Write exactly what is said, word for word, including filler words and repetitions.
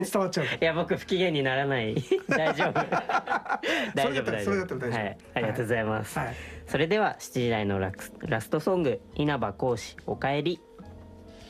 伝わっちゃうかいや僕不機嫌にならない大丈夫大丈夫大丈夫、 それだったら大丈夫、 はい、ありがとうございます、 はい、 それではしちじ台のラスラストソング稲葉浩志おかえり。